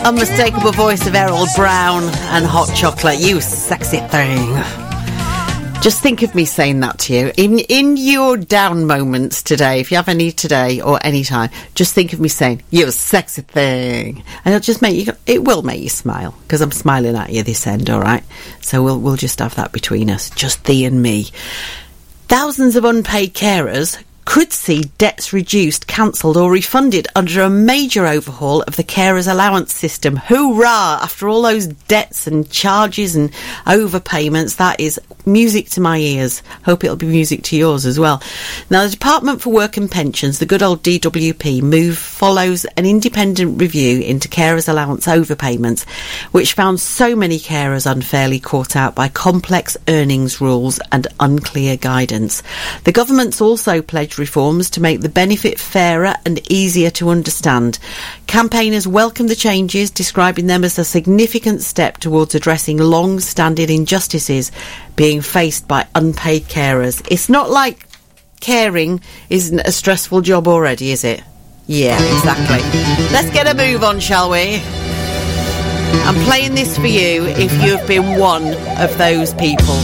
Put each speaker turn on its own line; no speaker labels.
Unmistakable voice of Errol Brown and Hot Chocolate. You sexy thing. Just think of me saying that to you. In your down moments today, if you have any today or any time, just think of me saying, you sexy thing. And it will make you smile, because I'm smiling at you this end, all right? So we'll just have that between us, just thee and me. Thousands of unpaid carers could see debts reduced, cancelled or refunded under a major overhaul of the carers allowance system. Hoorah! After all those debts and charges and overpayments, that is music to my ears. Hope it'll be music to yours as well. Now, the Department for Work and Pensions, the good old DWP, move follows an independent review into carers allowance overpayments, which found so many carers unfairly caught out by complex earnings rules and unclear guidance. The government's also pledged reforms to make the benefit fairer and easier to understand. Campaigners welcome the changes, describing them as a significant step towards addressing long-standing injustices being faced by unpaid carers. It's not like caring isn't a stressful job already, is it? Yeah, exactly. Let's get a move on, shall we? I'm playing this for you if you've been one of those people.